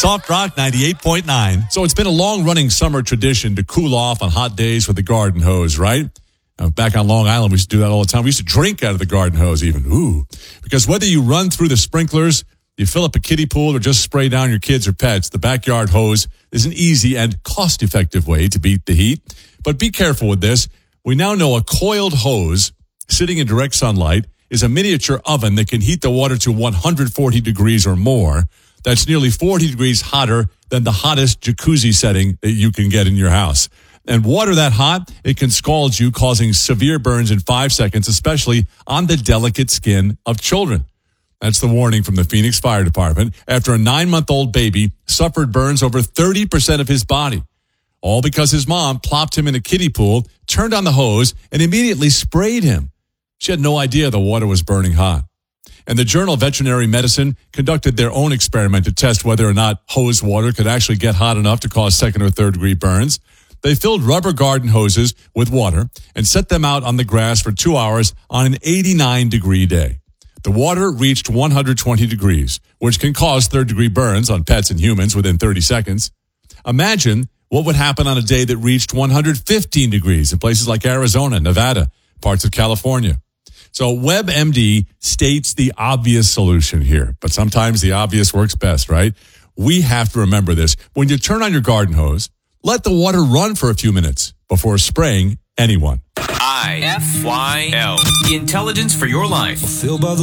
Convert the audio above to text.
Soft Rock 98.9. So it's been a long-running summer tradition to cool off on hot days with the garden hose, right? Back on Long Island, we used to do that all the time. We used to drink out of the garden hose even. Ooh. Because whether you run through the sprinklers, you fill up a kiddie pool, or just spray down your kids or pets, the backyard hose is an easy and cost-effective way to beat the heat. But be careful with this. We now know a coiled hose sitting in direct sunlight is a miniature oven that can heat the water to 140 degrees or more. That's nearly 40 degrees hotter than the hottest jacuzzi setting that you can get in your house. And water that hot, it can scald you, causing severe burns in 5 seconds, especially on the delicate skin of children. That's the warning from the Phoenix Fire Department after a 9-month-old baby suffered burns over 30% of his body. All because his mom plopped him in a kiddie pool, turned on the hose, and immediately sprayed him. She had no idea the water was burning hot. And the Journal of Veterinary Medicine conducted their own experiment to test whether or not hose water could actually get hot enough to cause second or third degree burns. They filled rubber garden hoses with water and set them out on the grass for 2 hours on an 89-degree day. The water reached 120 degrees, which can cause third-degree burns on pets and humans within 30 seconds. Imagine what would happen on a day that reached 115 degrees in places like Arizona, Nevada, parts of California. So WebMD states the obvious solution here, but sometimes the obvious works best, right? We have to remember this. When you turn on your garden hose, let the water run for a few minutes before spraying anyone. IFYL. Intelligence for your life. Fulfilled by the